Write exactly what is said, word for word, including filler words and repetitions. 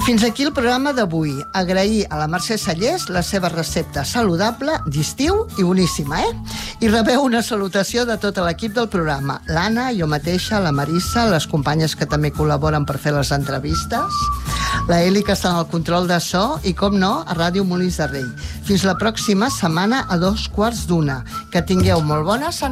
Fins aquí el programa d'avui. Agrair a la Mercè Sallés la seva recepta saludable, d'estiu i boníssima, eh? I rebeu una salutació de tot l'equip del programa. L'Anna, jo mateixa, la Marissa, les companyes que també col·laboren per fer les entrevistes, la Eli, que està en el control de so, i, com no, a Ràdio Molins de Rei. Fins la pròxima setmana a dos quarts d'una. Que tingueu molt bona setmana.